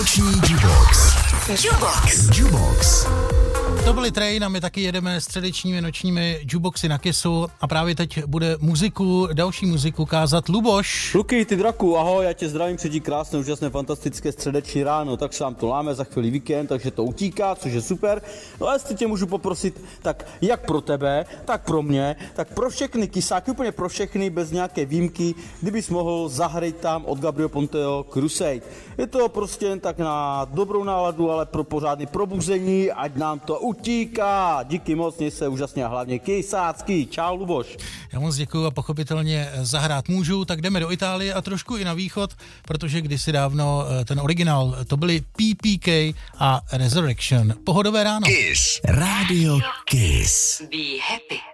Noční Jubox. To byly Train a my taky jedeme středečními nočními Juboxy na Kissu a právě teď bude další muziku kázat Luboš. Luky, ty draku, ahoj, já tě zdravím, předí krásné, úžasné, fantastické středeční ráno, tak se nám to láme, za chvíli víkend, takže to utíká, což je super. No a jestli tě můžu poprosit, tak jak pro tebe, tak pro mě, tak pro všechny kysáky, úplně pro všechny, bez nějaké výjimky, kdybys mohl zahrát tam od Gabriel Ponteho Crusade. Je to prostě jen tak na dobrou náladu, ale pro pořádný probuzení, ať nám to utíká. Díky moc, měj se úžasně a hlavně kysácky. Čau, Luboš. Já moc děkuju a pochopitelně zahrát můžu, tak jdeme do Itálie a trošku i na východ, protože kdysi dávno ten originál, to byly PPK a Resurrection. Pohodové ráno. Kiss. Radio Kiss. Be happy.